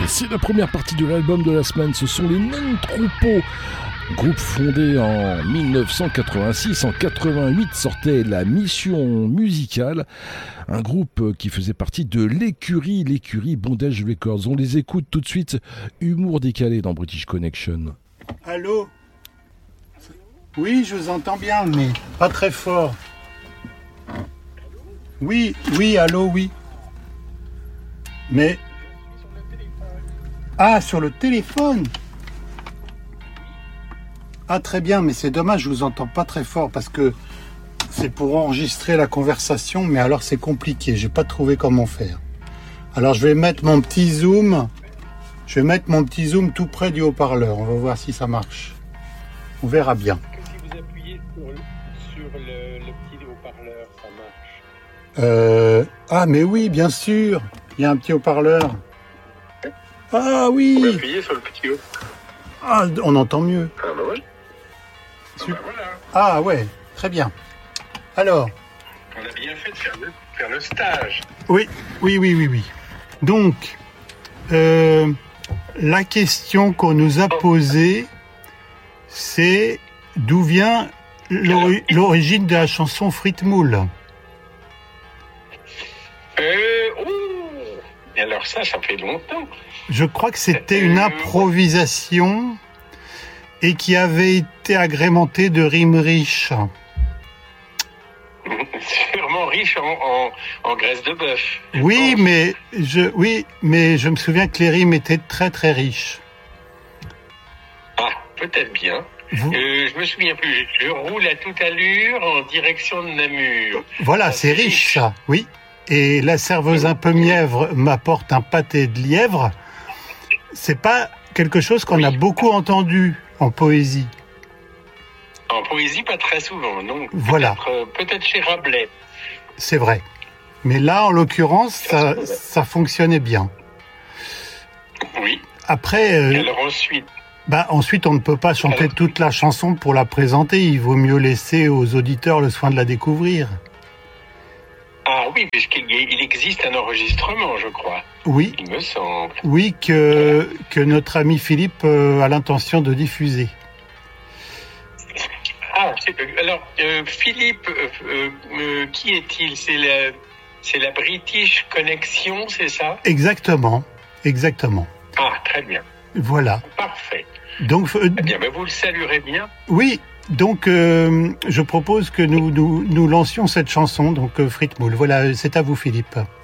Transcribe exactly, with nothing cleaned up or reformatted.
C'est la première partie de l'album de la semaine, ce sont les Non-Troupeaux. Groupe fondé en dix-neuf cent quatre-vingt-six, en quatre-vingt-huit sortait La Mission Musicale, un groupe qui faisait partie de l'écurie, l'écurie Bondage Records. On les écoute tout de suite, Humour décalé dans British Connection. Allô ? Oui, je vous entends bien, mais pas très fort. Oui, oui, allô, oui. Mais... Ah, sur le téléphone ? Ah, très bien, mais c'est dommage, je vous entends pas très fort parce que c'est pour enregistrer la conversation, mais alors c'est compliqué, j'ai pas trouvé comment faire. Alors je vais mettre mon petit zoom, je vais mettre mon petit zoom tout près du haut-parleur, on va voir si ça marche. On verra bien. Si vous appuyez sur, le, sur le, le petit haut-parleur, ça marche. Euh, ah, mais oui, bien sûr, il y a un petit haut-parleur. Ah oui. Vous appuyez sur le petit haut. Ah, on entend mieux. Ah bah ouais. Ah, bah voilà. Ah ouais, très bien. Alors. On a bien fait de faire le, faire le stage. Oui, oui, oui, oui, oui. Donc, euh, la question qu'on nous a posée, c'est d'où vient l'ori- l'origine de la chanson Frites Moules. Euh, ouh. Et alors ça, ça fait longtemps. Je crois que c'était une improvisation et qui avait été agrémentée de rimes riches. Sûrement riche en, en, en graisse de bœuf. Oui, pense. mais je, oui, mais je me souviens que les rimes étaient très très riches. Ah, peut-être bien. Vous... Euh, je me souviens plus. Je roule à toute allure en direction de Namur. Voilà, c'est riche ça, oui. Et la serveuse un peu mièvre m'apporte un pâté de lièvre. C'est pas quelque chose qu'on Oui. a beaucoup entendu en poésie. En poésie, pas très souvent, non. Voilà. Peut-être, euh, peut-être chez Rabelais. C'est vrai. Mais là, en l'occurrence, ça, ça fonctionnait bien. Oui. Après, euh, Alors ensuite, bah, ensuite, on ne peut pas chanter Alors- toute la chanson pour la présenter. Il vaut mieux laisser aux auditeurs le soin de la découvrir. ah oui, puisqu'il y- il existe un enregistrement, je crois. Oui, Il me semble. oui, que, que notre ami Philippe euh, a l'intention de diffuser. Ah, c'est- euh, alors, euh, Philippe, euh, euh, euh, qui est-il? C'est la, c'est la British Connection, c'est ça? Exactement, exactement. Ah, très bien. Voilà. Parfait. Donc, euh, Eh bien, ben, vous le saluerez bien. oui, donc euh, je propose que nous, nous, nous lancions cette chanson, donc euh, Frites Moules. Voilà, c'est à vous Philippe.